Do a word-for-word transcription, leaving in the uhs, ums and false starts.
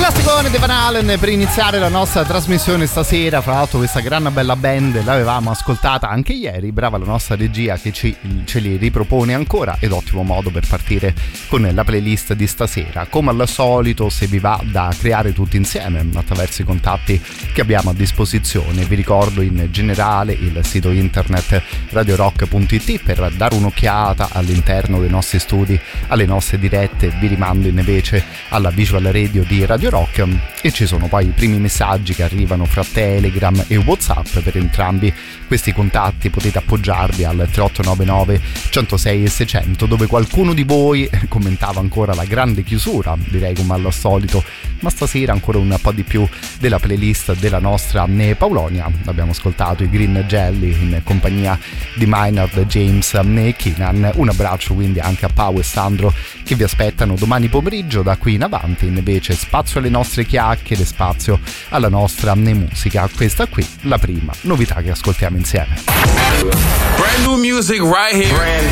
Classicone di Van Halen per iniziare la nostra trasmissione stasera. Fra l'altro questa gran bella band l'avevamo ascoltata anche ieri, brava la nostra regia che ci, ce li ripropone ancora, ed ottimo modo per partire con la playlist di stasera. Come al solito, se vi va da creare tutti insieme attraverso i contatti che abbiamo a disposizione, vi ricordo in generale il sito internet radio rock punto it per dare un'occhiata all'interno dei nostri studi, alle nostre dirette. Vi rimando invece alla visual radio di Radio Rock, e ci sono poi i primi messaggi che arrivano fra Telegram e WhatsApp. Per entrambi questi contatti potete appoggiarvi al tre otto nove nove uno zero sei seicento, dove qualcuno di voi commentava ancora la grande chiusura, direi come al solito, ma stasera ancora un po' di più della playlist della nostra Paulonia. Abbiamo ascoltato i Green Jelly in compagnia di Maynard James e Keenan. Un abbraccio quindi anche a Pau e Sandro che vi aspettano domani pomeriggio. Da qui in avanti invece spazio alle nostre chiacchiere, spazio alla nostra musica. Questa qui la prima novità che ascoltiamo insieme. Brand new music right here.